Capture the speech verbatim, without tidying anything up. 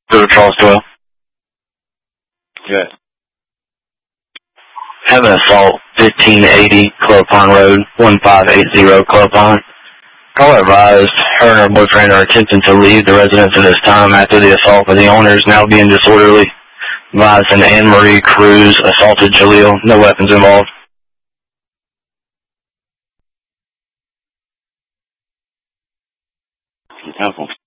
Go to Charles Doyle. Good. Have an assault, fifteen eighty Club Pond Road, one five eight zero Club Pond. Caller advised her and her boyfriend are attempting to leave the residence at this time after the assault, but the owner is now being disorderly. Advised an Anne Marie Cruz assaulted Jaleel. No weapons involved. Helpful.